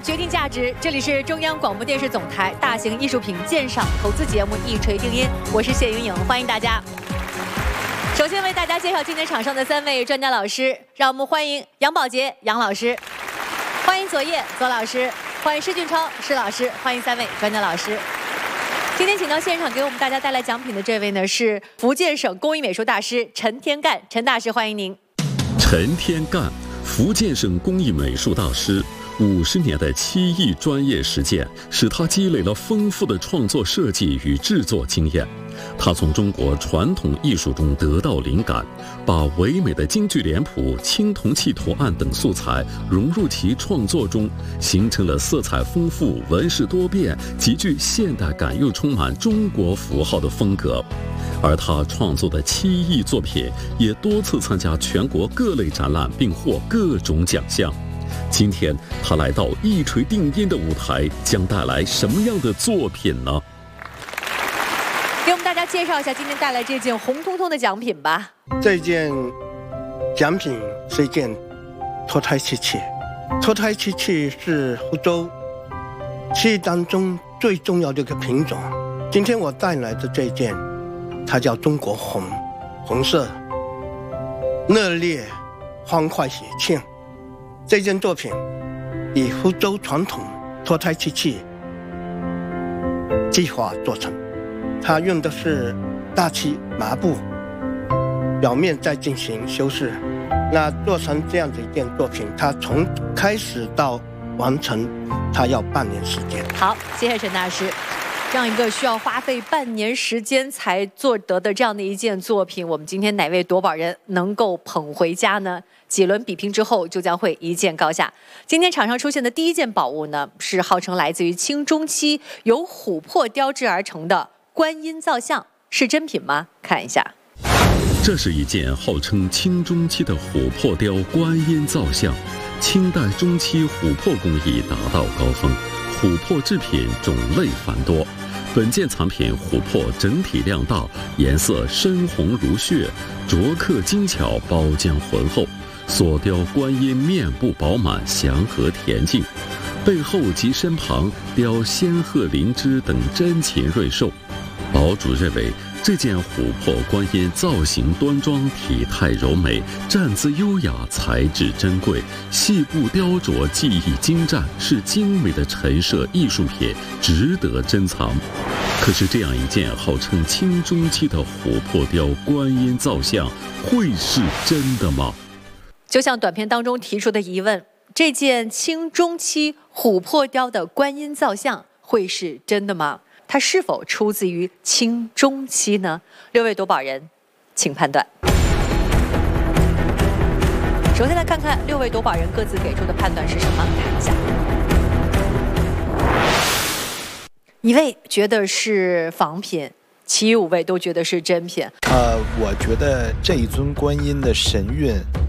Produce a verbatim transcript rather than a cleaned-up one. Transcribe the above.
决定价值，这里是中央广播电视总台大型艺术品鉴赏投资节目《一锤定音》，我是谢莹莹，欢迎大家。首先为大家介绍今天场上的三位专家老师，让我们欢迎杨宝杰杨老师，欢迎左烨左老师，欢迎施俊超施老师，欢迎三位专家老师。今天请到现场给我们大家带来奖品的这位呢，是福建省工艺美术大师陈天干，陈大师欢迎您。 陈天干，福建省工艺美术大师。五十年的漆艺专业实践，使他积累了丰富的创作设计与制作经验。他从中国传统艺术中得到灵感，把唯美的京剧脸谱、青铜器图案等素材融入其创作中，形成了色彩丰富、纹饰多变、极具现代感又充满中国符号的风格。而他创作的漆艺作品也多次参加全国各类展览，并获各种奖项。今天他来到一锤定音的舞台，将带来什么样的作品呢？ 给我们大家介绍一下今天带来这件红彤彤的奖品吧。 这件奖品是一件脱胎漆器，脱胎漆器是福州漆艺当中最重要的一个品种。今天我带来的这件，它叫中国红，红色，热烈、欢快、喜庆。这件作品以福州传统脱胎漆器技法做成，它用的是大漆麻布，表面再进行修饰，那做成这样的一件作品，它从开始到完成，它要半年时间。 好，谢谢陈大师。这样一个需要花费半年时间才做得的这样的一件作品，我们今天哪位夺宝人能够捧回家呢？几轮比拼之后就将会一见高下。今天场上出现的第一件宝物呢，是号称来自于清中期，由琥珀雕制而成的观音造像，是真品吗？看一下， 这是一件号称清中期的琥珀雕观音造像，清代中期琥珀工艺达到高峰，琥珀制品种类繁多。本件藏品琥珀整体量大，颜色深红如血，琢刻精巧，包浆浑厚。所雕观音面部饱满，祥和恬静，背后及身旁雕仙鹤灵芝等珍禽瑞兽。堡主认为这件琥珀观音造型端庄，体态柔美，站姿优雅，材质珍贵，细部雕琢技艺精湛，是精美的陈设艺术品，值得珍藏。可是这样一件号称清中期的琥珀雕观音造像，会是真的吗？ 就像短片当中提出的疑问，这件清中期琥珀雕的观音造像会是真的吗？它是否出自于清中期呢？六位夺宝人，请判断。首先来看看六位夺宝人各自给出的判断是什么，看一下。一位觉得是仿品，其余五位都觉得是真品。 呃，我觉得这一尊观音的神韵